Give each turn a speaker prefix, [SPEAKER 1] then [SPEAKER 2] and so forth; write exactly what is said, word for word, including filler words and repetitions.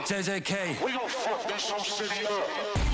[SPEAKER 1] J J K.
[SPEAKER 2] We gon' fuck this whole city up.